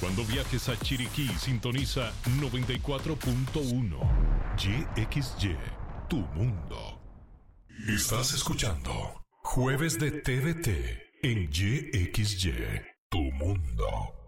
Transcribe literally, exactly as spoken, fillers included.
Cuando viajes a Chiriquí, sintoniza noventa y cuatro punto uno. Y X Y, tu mundo. Estás escuchando Jueves de T V T en Y X Y, tu mundo.